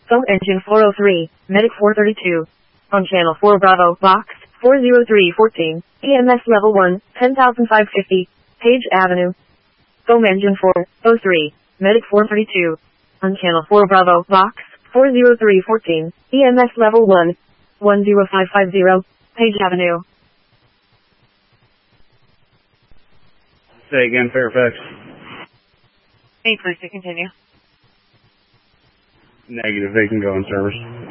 Foam engine 403, medic 432. On channel 4 Bravo, box 40314, EMS level 1, 10,550, Page Avenue. Foam engine 403, medic 432. On channel 4 Bravo, box 40314, EMS level 1, 10550, Page Avenue. Say again, Fairfax. Hey, please to continue. Negative, they can go in service.